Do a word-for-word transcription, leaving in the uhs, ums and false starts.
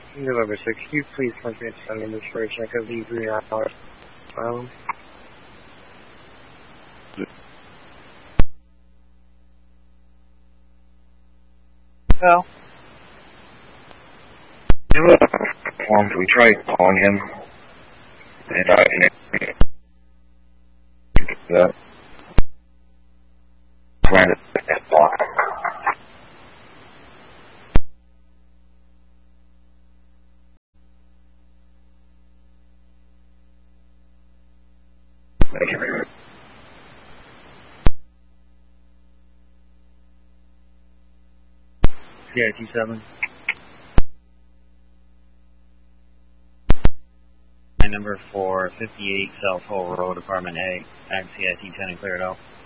November sixth, can you please come to me and send me this for a check of the Green Island Island? Well, um, we tried calling him, and I didn't that. Landed at that block. Thank you very much. C I T seven. My number for fifty-eight South Hole Road, Apartment A. Ag C I T ten and clear it out.